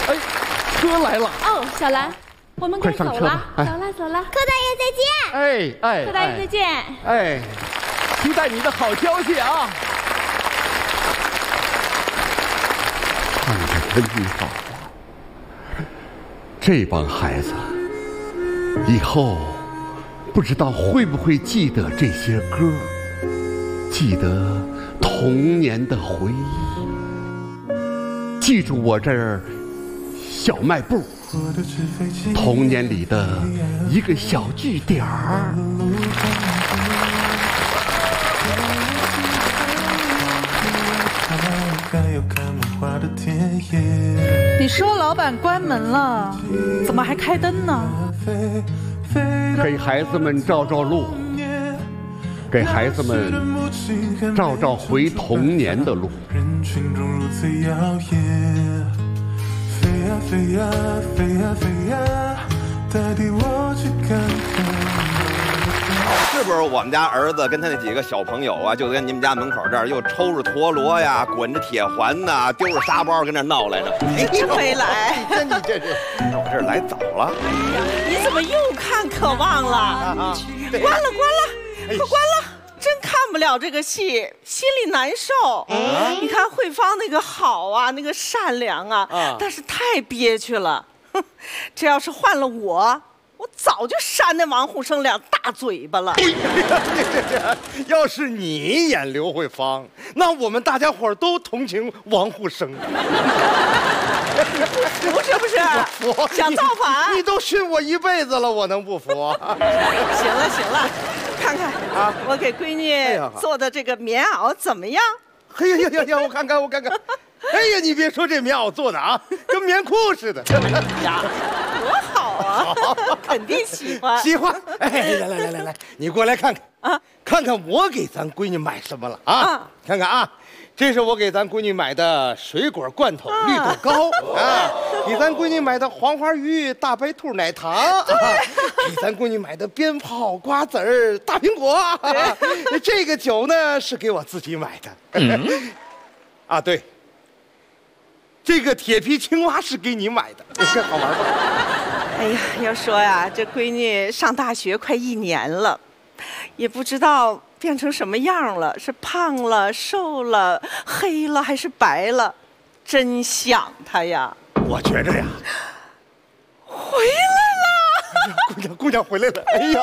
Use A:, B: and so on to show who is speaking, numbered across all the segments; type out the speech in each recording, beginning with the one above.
A: 哎，哥来了。
B: 哦，小兰，我们该走了。
A: 走
B: 了走了，
C: 柯大爷再见。
A: 哎，
B: 柯大爷再见。
A: 哎，期待你的好消息啊！看着真好啊，这帮孩子以后不知道会不会记得这些歌，记得童年的回忆，记住我这儿小卖部，童年里的一个小据点儿。
D: 你说老板关门了，怎么还开灯呢？
A: 给孩子们照照路，给孩子们照照回童年的路。
E: 人群中如此耀眼，飞呀飞呀飞呀飞呀，带替我去看看。
F: 是不是我们家儿子跟他那几个小朋友啊，就跟你们家门口这儿又抽着陀螺呀，滚着铁环呐，丢着沙包跟那闹来着？
G: 真没来，
F: 你这是，我这来早了。
G: 你怎么又看渴望了？关了，快关了！真看不了这个戏，心里难受。你看慧芳那个好啊，那个善良啊，但是太憋屈了。哼，这要是换了我早就扇那王虎生2大嘴巴了。
H: 要是你演刘慧芳，那我们大家伙都同情王虎生。
G: 服是不是？
H: 服，
G: 想造反？
H: 你都训我一辈子了，我能不服？
G: 行了，看看啊，我给闺女做的这个棉袄怎么样？
H: 哎呀，我看看。哎呀，你别说这棉袄做的啊，跟棉裤似的。
G: 呀，多好啊！肯定喜欢。
H: 喜欢。哎，来，你过来看看啊，看看我给咱闺女买什么了啊？看看啊。这是我给咱闺女买的水果罐头绿豆糕啊，给咱闺女买的黄花鱼大白兔奶糖，给咱闺女买的鞭炮瓜子儿大苹果。这个酒呢是给我自己买的。啊，对，这个铁皮青蛙是给你买的，这好玩吧？
G: 哎呀，要说呀，这闺女上大学快1年了，也不知道变成什么样了，是胖了、瘦了、黑了还是白了？真想她呀！
H: 我觉着呀，
G: 回来
H: 了，姑娘回来了！哎呀，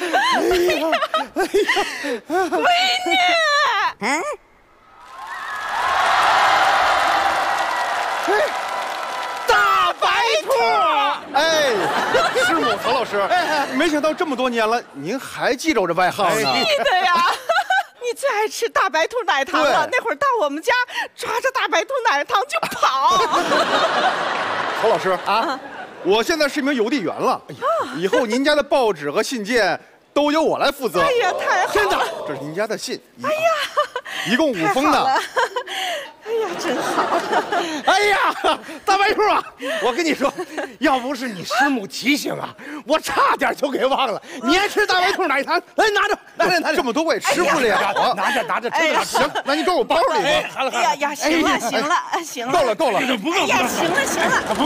G: 闺女，
H: 大白兔！哎，师母曹老师，没想到这么多年了，您还记着我这外号呢？
G: 记得呀。你最爱吃大白兔奶糖了，那会儿到我们家抓着大白兔奶糖就跑。
H: 曹老师啊，我现在是一名邮递员了，以后您家的报纸和信件都由我来负责。
G: 哎呀，太好了！
H: 真的，这是您家的信。哎呀，一共5封呢。
G: 哎呀，真好！
H: 哎呀，大白兔啊，我跟你说，要不是你师母提醒啊，我差点就给忘了。你爱吃大白兔奶糖，来拿着，这么多我也吃不了。拿着，真的行，那你装我包里吧。
G: 哎呀，行了，
H: 够了，
G: 哎呀，行了。